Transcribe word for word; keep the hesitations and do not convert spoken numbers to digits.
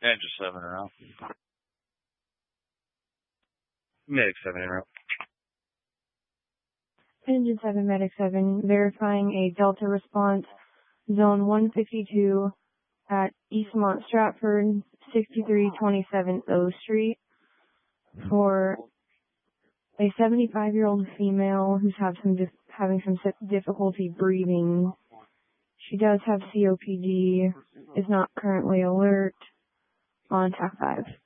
Engine seven en route. Medic seven en route. Engine seven, Medic seven, verifying a Delta response, Zone one fifty-two at Eastmont Stratford, sixty-three twenty-seven O Street, for a seventy-five-year-old female who's have some dif- having some difficulty breathing. She does have C O P D, is not currently alert, on T A C five.